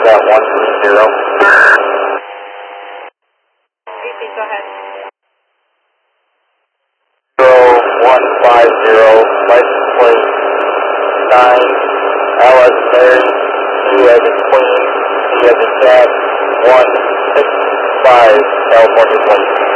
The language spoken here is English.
at 130. Repeat, go ahead. 0150, license plate 9, L as in Mary, Q as in Queen, C as in Cat, 165, California plate.